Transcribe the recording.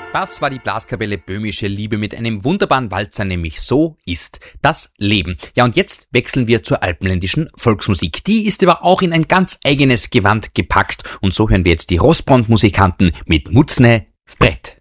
Das war die Blaskapelle Böhmische Liebe mit einem wunderbaren Walzer, nämlich So ist das Leben. Ja, und jetzt wechseln wir zur alpenländischen Volksmusik. Die ist aber auch in ein ganz eigenes Gewand gepackt. Und so hören wir jetzt die Rossbrand-Musikanten mit Mutzne Brett.